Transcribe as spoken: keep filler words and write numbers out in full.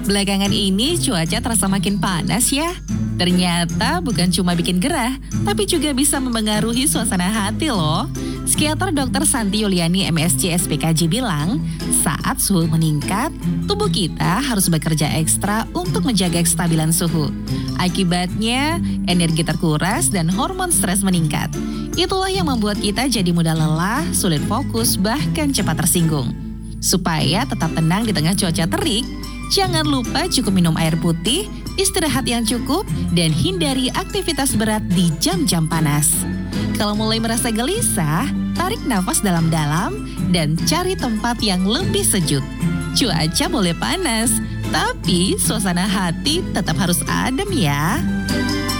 Belakangan ini cuaca terasa makin panas ya. Ternyata bukan cuma bikin gerah, tapi juga bisa memengaruhi suasana hati loh. Psikiater dokter Santi Yuliani M S C S P K J bilang, saat suhu meningkat, tubuh kita harus bekerja ekstra untuk menjaga kestabilan suhu. Akibatnya, energi terkuras dan hormon stres meningkat. Itulah yang membuat kita jadi mudah lelah, sulit fokus, bahkan cepat tersinggung. Supaya tetap tenang di tengah cuaca terik, jangan lupa cukup minum air putih, istirahat yang cukup, dan hindari aktivitas berat di jam-jam panas. Kalau mulai merasa gelisah, tarik nafas dalam-dalam dan cari tempat yang lebih sejuk. Cuaca boleh panas, tapi suasana hati tetap harus adem ya.